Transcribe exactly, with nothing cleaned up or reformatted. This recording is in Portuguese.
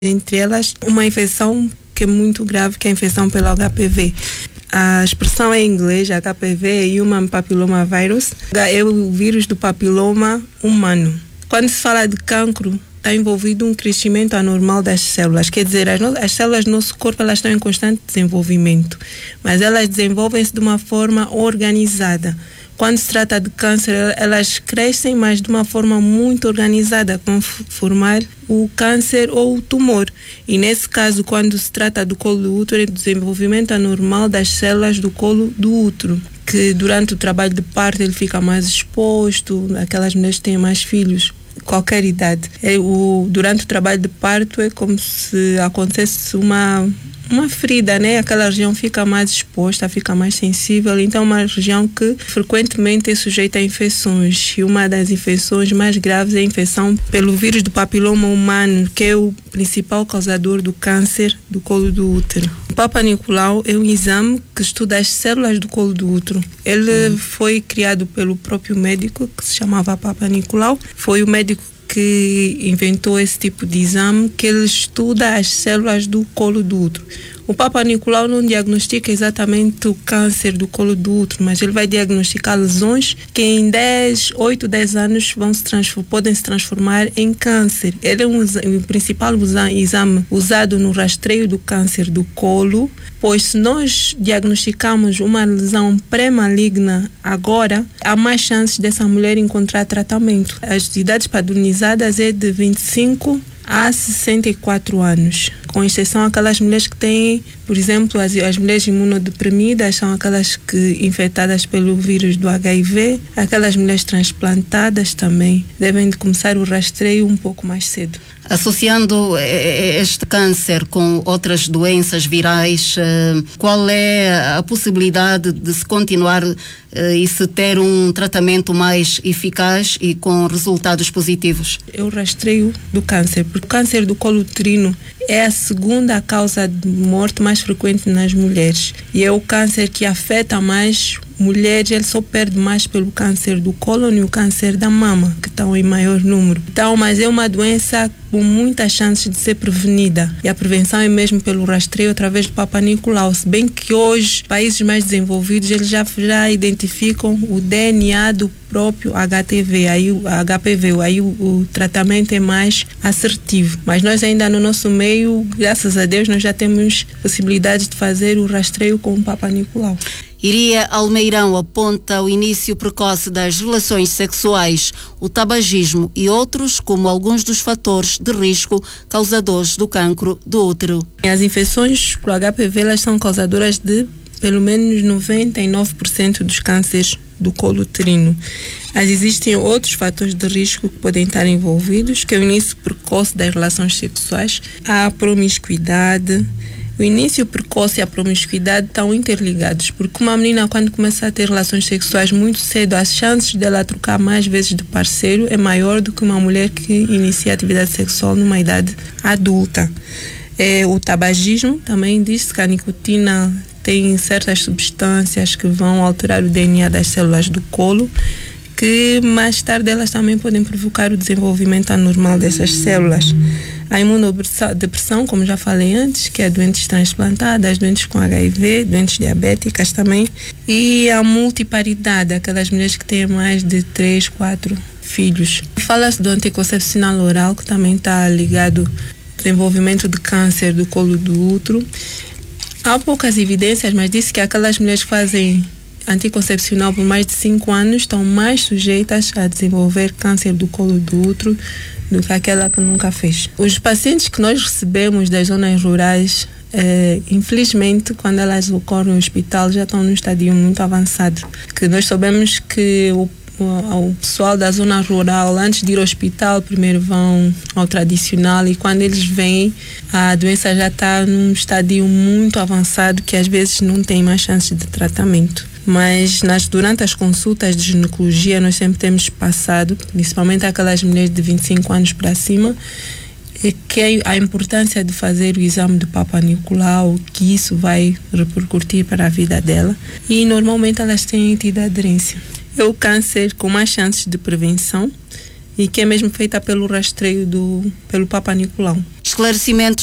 Entre elas, uma infecção que é muito grave, que é a infecção pelo H P V. A expressão é em inglês, H P V é Human Papilloma Virus, é o vírus do papiloma humano. Quando se fala de cancro, está envolvido um crescimento anormal das células, quer dizer, as, no, as células do nosso corpo elas estão em constante desenvolvimento, mas elas desenvolvem-se de uma forma organizada. Quando se trata de câncer, elas crescem, mas de uma forma muito organizada, com formar o câncer ou o tumor. E nesse caso, quando se trata do colo do útero, é o desenvolvimento anormal das células do colo do útero, que durante o trabalho de parto ele fica mais exposto, aquelas mulheres que têm mais filhos, qualquer idade. É o, durante o trabalho de parto é como se acontecesse uma... uma ferida, né? Aquela região fica mais exposta, fica mais sensível, então é uma região que frequentemente é sujeita a infecções, e uma das infecções mais graves é a infecção pelo vírus do papiloma humano, que é o principal causador do câncer do colo do útero. O Papa Nicolau é um exame que estuda as células do colo do útero. Ele hum. foi criado pelo próprio médico, que se chamava Papa Nicolau. Foi o médico que inventou esse tipo de exame, que ele estuda as células do colo do útero. O Papa Nicolau não diagnostica exatamente o câncer do colo do útero, mas ele vai diagnosticar lesões que em dez, oito, dez anos vão se podem se transformar em câncer. Ele é um, o principal exame usado no rastreio do câncer do colo, pois se nós diagnosticamos uma lesão pré-maligna agora, há mais chances dessa mulher encontrar tratamento. As idades padronizadas é de vinte e cinco a sessenta e quatro anos, com exceção aquelas mulheres que têm, por exemplo, as, as mulheres imunodeprimidas são aquelas que infectadas pelo vírus do H I V, aquelas mulheres transplantadas também devem de começar o rastreio um pouco mais cedo. Associando este câncer com outras doenças virais, qual é a possibilidade de se continuar e se ter um tratamento mais eficaz e com resultados positivos? É o rastreio do câncer, porque o câncer do colo uterino é a segunda causa de morte mais frequente nas mulheres e é o câncer que afeta mais mulheres. Ele só perde mais pelo câncer do cólon e o câncer da mama, que estão em maior número. Então, mas é uma doença com muitas chances de ser prevenida. E a prevenção é mesmo pelo rastreio através do Papa Nicolau. Se bem que hoje, países mais desenvolvidos, eles já, já identificam o D N A do próprio H T V, aí o H P V, aí o, o tratamento é mais assertivo. Mas nós ainda no nosso meio, graças a Deus, nós já temos possibilidade de fazer o rastreio com o Papa Nicolau. Iria Almeirão aponta o início precoce das relações sexuais, o tabagismo e outros como alguns dos fatores de risco causadores do cancro do útero. As infecções por H P V elas são causadoras de pelo menos noventa e nove por cento dos cânceres do colo uterino. Mas existem outros fatores de risco que podem estar envolvidos, que é o início precoce das relações sexuais, a promiscuidade. O início precoce e a promiscuidade estão interligados, porque uma menina, quando começa a ter relações sexuais muito cedo, as chances dela trocar mais vezes de parceiro é maior do que uma mulher que inicia a atividade sexual numa idade adulta. É, o tabagismo também diz que a nicotina tem certas substâncias que vão alterar o D N A das células do colo, que mais tarde elas também podem provocar o desenvolvimento anormal dessas células. A imunodepressão, como já falei antes, que é doentes transplantadas, doentes com H I V, doentes diabéticas também. E a multiparidade, aquelas mulheres que têm mais de três, quatro filhos. Fala-se do anticoncepcional oral, que também está ligado ao desenvolvimento de câncer do colo do útero. Há poucas evidências, mas disse que aquelas mulheres que fazem anticoncepcional por mais de cinco anos estão mais sujeitas a desenvolver câncer do colo do útero do que aquela que nunca fez. Os pacientes que nós recebemos das zonas rurais, eh, infelizmente, quando elas ocorrem no hospital, já estão num estadio muito avançado. Que nós sabemos que o, o, o pessoal da zona rural, antes de ir ao hospital, primeiro vão ao tradicional e quando eles vêm, a doença já está num estadio muito avançado que às vezes não tem mais chance de tratamento. Mas nas, durante as consultas de ginecologia nós sempre temos passado, principalmente aquelas mulheres de vinte e cinco anos para cima, que é a importância de fazer o exame do Papa Nicolau, que isso vai repercutir para a vida dela e normalmente elas têm tido aderência. É o câncer com mais chances de prevenção e que é mesmo feita pelo rastreio do, pelo Papa Nicolau. esclarecimentos